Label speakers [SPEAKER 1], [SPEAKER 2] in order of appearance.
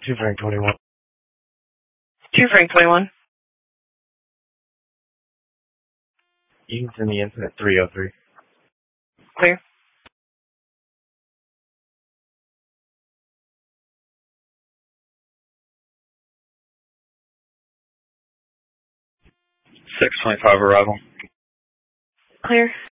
[SPEAKER 1] Two Frank 21.
[SPEAKER 2] 2 Frank 21.
[SPEAKER 1] You can send the incident 303.
[SPEAKER 2] Clear.
[SPEAKER 3] Six 25 arrival.
[SPEAKER 2] Clear.